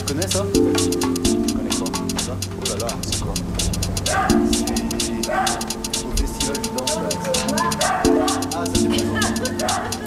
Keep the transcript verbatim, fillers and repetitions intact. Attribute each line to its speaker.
Speaker 1: connais ça? Tu connais quoi? Ça? Oh là là, c'est quoi? C'est au festival du danse là. Ah, ça c'est pas